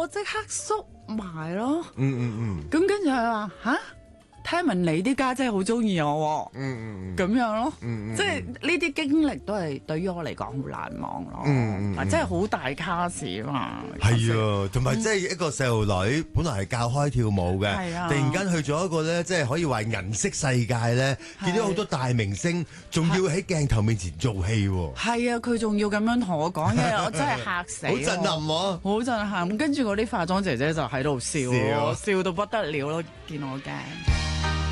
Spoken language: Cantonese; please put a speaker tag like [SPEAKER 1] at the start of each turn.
[SPEAKER 1] 即刻縮埋咯。
[SPEAKER 2] 嗯，
[SPEAKER 1] 咁跟住佢話吓，聽聞你啲家姐好中意我喎，咁樣咯，即係呢啲經歷都係對於我嚟講好難忘咯，即係好大卡士嘛。
[SPEAKER 2] 係啊，同埋即係一個細路女，本來係教開跳舞嘅，突然間去咗一個咧，即係可以話銀色世界咧，見到好多大明星，仲要喺鏡頭面前做戲喎。
[SPEAKER 1] 係啊，佢仲要咁樣同我講嘢，我真係嚇死。
[SPEAKER 2] 好震撼喎！
[SPEAKER 1] 好震撼。跟住嗰啲化妝姐姐就喺度笑，笑到不得了咯，見我驚。